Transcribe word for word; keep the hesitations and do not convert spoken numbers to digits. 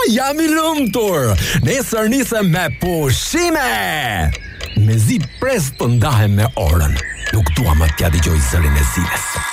jam i lumtur. Nesër nisem me pushime. Mezi pres të ndahem me orën. Nuk dua më t'ja dëgjoj zërin e Ziles.